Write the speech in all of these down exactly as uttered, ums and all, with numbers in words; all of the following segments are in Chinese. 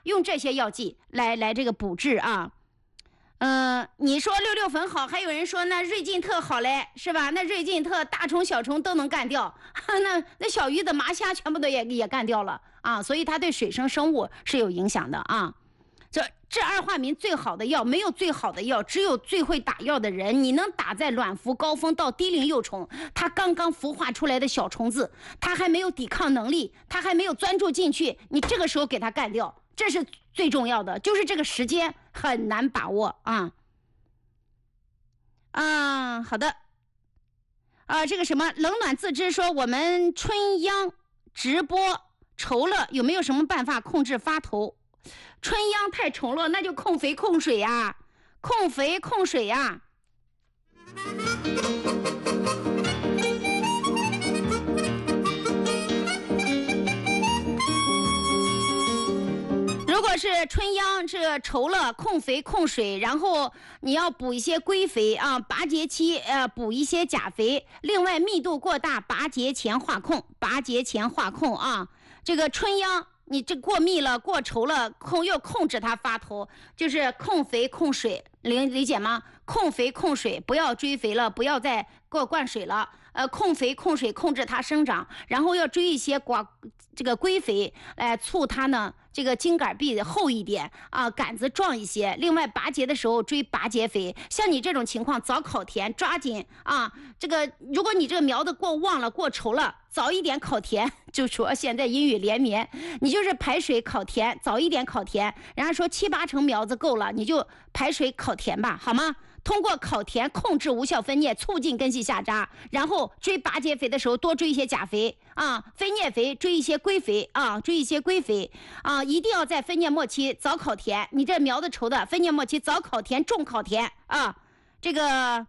用这些药剂来来这个补治啊。嗯、呃，你说六六粉好，还有人说那瑞劲特好嘞，是吧？那瑞劲特大虫小虫都能干掉，那那小鱼子麻虾全部都也也干掉了啊，所以它对水生生物是有影响的啊。这治二化民最好的药，没有最好的药，只有最会打药的人。你能打在卵孵高峰到低龄幼虫，它刚刚孵化出来的小虫子，它还没有抵抗能力，它还没有钻住进去，你这个时候给它干掉，这是最重要的，就是这个时间很难把握啊。啊，好的。啊，这个什么冷暖自知说，我们春秧直播稠了，有没有什么办法控制发头？春秧太稠了，那就控肥控水呀，控肥控水呀。如果是春秧这个稠了，控肥控水，然后你要补一些归肥啊，拔节期呃补一些钾肥，另外密度过大，拔节前化控，拔节前化控啊。这个春秧你这过密了，过稠了，控又控制它发头，就是控肥控水，理理解吗？控肥控水，不要追肥了，不要再过灌水了。呃，控肥控水，控制它生长，然后要追一些寡这个归肥，来、呃、促它呢这个茎秆壁厚一点啊，杆子壮一些。另外拔节的时候追拔节肥，像你这种情况早烤田，抓紧啊！这个如果你这个苗子过旺了过稠了，早一点烤田，就说现在阴雨连绵，你就是排水烤田，早一点烤田。人家说七八成苗子够了，你就排水烤田吧，好吗？通过烤田控制无效分蘖，促进根系下扎，然后追拔节肥的时候多追一些钾肥啊，分蘖肥追一些归肥啊，追一些归肥啊，一定要在分蘖末期早烤田。你这苗子稠的，分蘖末期早烤田，重烤田啊。这个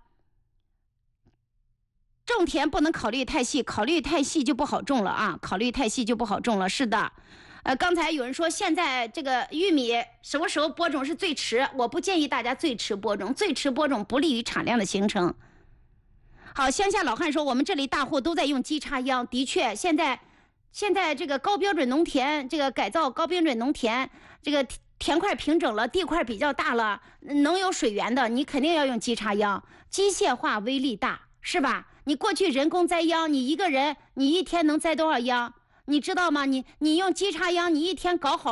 种田不能考虑太细，考虑太细就不好种了啊，考虑太细就不好种了。是的。呃，刚才有人说现在这个玉米什么时候播种是最迟？我不建议大家最迟播种，最迟播种不利于产量的形成。好，乡下老汉说我们这里大户都在用机插秧，的确，现在现在这个高标准农田，这个改造高标准农田，这个田块平整了，地块比较大了，能有水源的，你肯定要用机插秧，机械化威力大，是吧？你过去人工栽秧，你一个人你一天能栽多少秧？你知道吗？你你用机插秧，你一天搞好